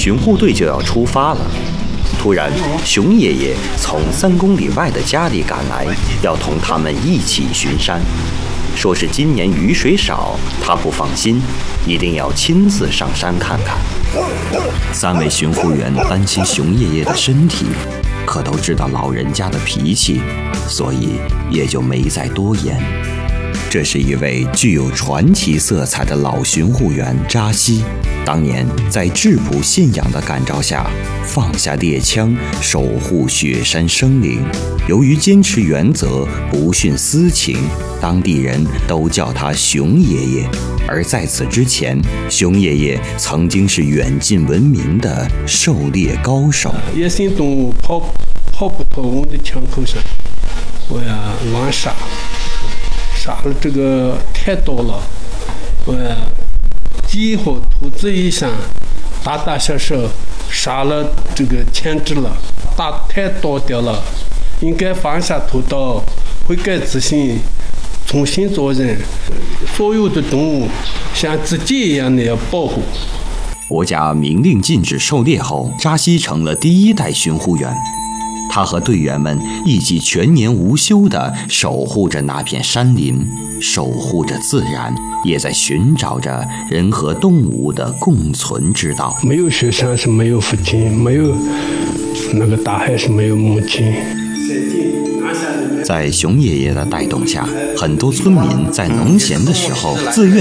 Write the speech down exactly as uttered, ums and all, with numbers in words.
巡护队就要出发了。突然，熊爷爷从三公里外的家里赶来，要同他们一起巡山。说是今年雨水少，他不放心，一定要亲自上山看看。三位巡护员担心熊爷爷的身体，可都知道老人家的脾气，所以也就没再多言。这是一位具有传奇色彩的老巡护员扎西，当年在质朴信仰的感召下，放下猎枪，守护雪山生灵。由于坚持原则，不徇私情，当地人都叫他熊爷爷。而在此之前，熊爷爷曾经是远近闻名的狩猎高手。 野生动物跑跑不脱我的枪口上，我呀乱杀。杀了这个太多了，我鸡和兔子一样，大大小小杀了这个牵制了，打太多掉了，应该放下屠刀，悔改自新，重新做人。所有的动物像自己一样的要保护。 国家明令禁止狩猎后，扎西成了第一代巡护员。他和队员们一起全年无休地守护着那片山林，守护着自然，也在寻找着人和动物的共存之道。 没有雪山是没有父亲，没有那个大海是没有母亲。 在熊爷爷的带动下，很多村民在农闲的时候自愿